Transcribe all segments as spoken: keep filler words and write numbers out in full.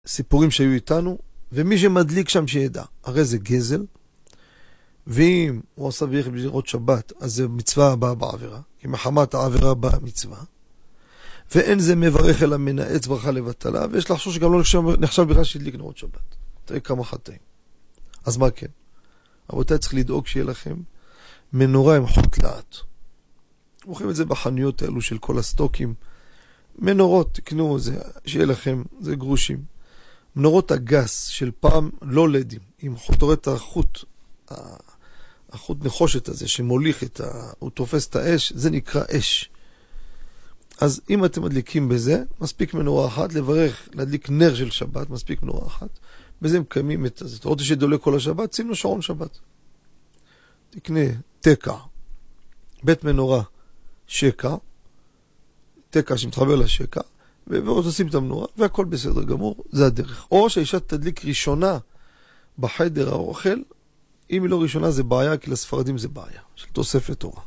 סיפורים שהיו איתנו, ומי שמדליק שם שידע, הרי זה גזל, ואם הוא עשה ביחד לראות שבת, אז זה מצווה הבאה בעבירה, כי מחמת העבירה באה מצווה, ואין זה מברך אלא מנאץ ברכה לבטלה, ויש לחשוב שגם לא נחשב, נחשב בכלל שהדליק נרות שבת. תראי כמה חטאים. אז מה כן? רבותיי, צריך לדאוג שיהיה לכם מנורה עם חוט לאט. מוכרים את זה בחנויות האלו של כל הסטוקים. מנורות, תקנו, זה, שיהיה לכם, זה גרושים. מנורות הגס של פעם לא לדים, עם חוטורת החוט, החוט נחושת הזה שמוליך את ה... הוא תופס את האש, זה נקרא אש. אז אם אתם מדליקים בזה, מספיק מנורה אחת, לברך, להדליק נר של שבת, מספיק מנורה אחת, בזה מקיימים את זה. אתה רוצה שדולק כל השבת, שים לו שעון שבת. תקנה תקע, בית מנורה, שקע, תקע שמתחבר לשקע, ועוד תשים את המנורה, והכל בסדר גמור, זה הדרך. או שהאישה תדליק ראשונה בחדר האוכל, אם היא לא ראשונה זה בעיה, כי לספרדים זה בעיה, של תוספת תורה.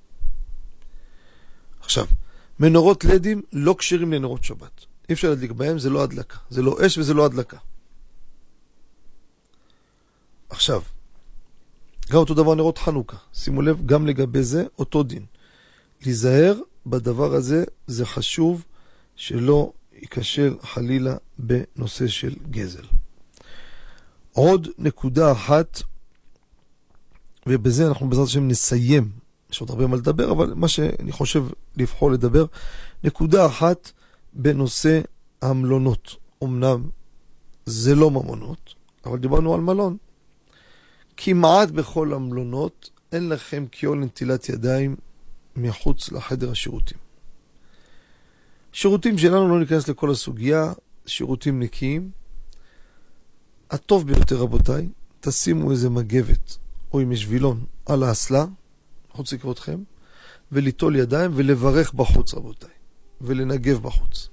עכשיו, מנורות לדים לא קשרים לנרות שבת. אי אפשר להדליק בהם, זה לא הדלקה. זה לא אש וזה לא הדלקה. עכשיו, גם אותו דבר נרות חנוכה. שימו לב, גם לגבי זה, אותו דין. להיזהר בדבר הזה, זה חשוב שלא ייכשל חלילה בנושא של גזל. עוד נקודה אחת, ובזה אנחנו בעזרת השם נסיים. יש עוד הרבה מה לדבר, אבל מה שאני חושב לבחור לדבר, נקודה אחת בנושא המלונות. אמנם זה לא ממונות, אבל דיברנו על מלון. כמעט בכל המלונות אין לכם קיול לנטילת ידיים מחוץ לחדר השירותים. שירותים שלנו לא ניכנס לכל הסוגיה, שירותים נקיים. הטוב ביותר רבותיי, תשימו איזה מגבת או עם שבילון על האסלה, חוץ לקרותכם, וליטול ידיים ולברך בחוץ רבותיי, ולנגב בחוץ.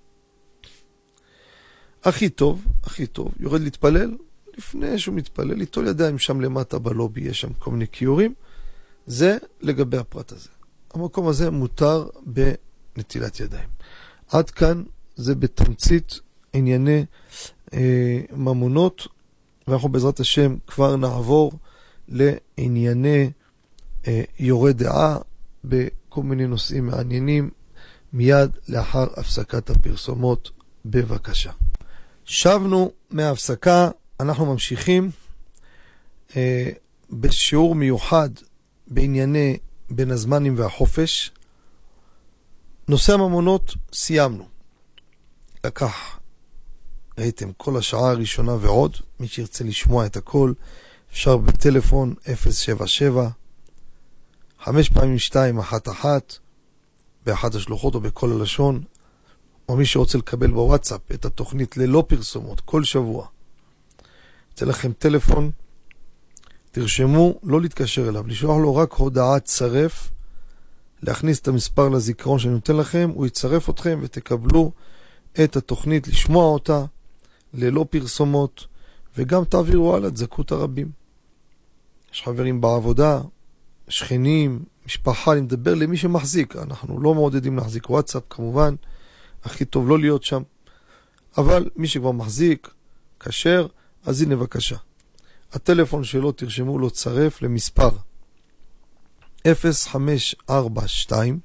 הכי טוב, הכי טוב, יורד להתפלל, לפני שהוא מתפלל, ליטול ידיים שם למטה בלובי, יש שם כל מיני קיורים, זה לגבי הפרט הזה. המקום הזה מותר בנטילת ידיים. עד כאן זה בתמצית ענייני אה, ממונות, ואנחנו בעזרת השם כבר נעבור לענייני אה, יורה דעה בכל מיני נושאים מעניינים, מיד לאחר הפסקת הפרסומות. בבקשה. שבנו מההפסקה, אנחנו ממשיכים אה, בשיעור מיוחד בענייני בין הזמנים והחופש. נושא הממונות סיימנו. לקח, ראיתם, כל השעה הראשונה ועוד. מי שירצה לשמוע את הכל, אפשר בטלפון אפס שבע שבע, חמש פעמים שתיים, אחת אחת, באחת השלוחות או בכל הלשון, או מי שרוצה לקבל בוואטסאפ את התוכנית ללא פרסומות כל שבוע. יצא לכם טלפון, תרשמו, לא להתקשר אליו, לשלוח לו רק הודעת צרף, להכניס את המספר לזיכרון שאני נותן לכם, הוא יצרף אתכם ותקבלו את התוכנית, לשמוע אותה ללא פרסומות, וגם תעבירו הלאה, תזכו את הרבים. יש חברים בעבודה, שכנים, משפחה, אני מדבר למי שמחזיק, אנחנו לא מעודדים להחזיק וואטסאפ כמובן, הכי טוב לא להיות שם, אבל מי שכבר מחזיק, כשר, אז הנה בבקשה. הטלפון שלו תרשמו לו צרף למספר אפס חמש ארבע שתיים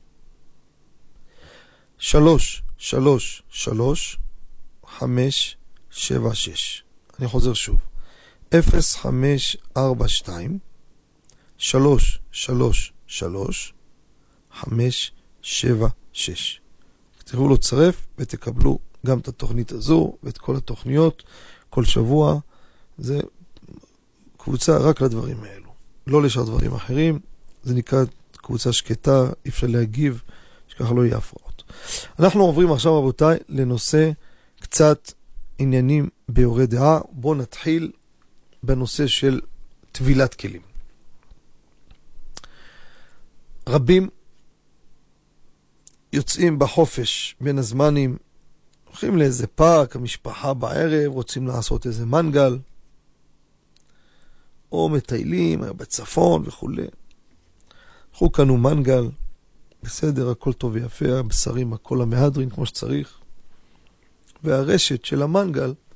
שלוש שלוש שלוש חמש שבע שש. אני חוזר שוב. אפס חמש ארבע שתיים שלוש שלוש שלוש חמש שבע שש. תראו לו צרף ותקבלו גם את התוכנית הזו ואת כל התוכניות כל שבוע. זה קבוצה רק לדברים האלו, לא לשאר דברים אחרים. זה נקרא קבוצה שקטה, אי אפשר להגיב, שככה לא יהיה הפרעות. אנחנו עוברים עכשיו רבותיי לנושא קצת עניינים ביורה דעה. בואו נתחיל בנושא של טבילת כלים. רבים יוצאים בחופש בין הזמנים, הולכים לאיזה פארק, המשפחה בערב, רוצים לעשות איזה מנגל, או מטיילים בצפון וכו'. הלכו קנו מנגל, בסדר, הכל טוב ויפה, הבשרים, הכל המהדרין כמו שצריך. והרשת של המנגל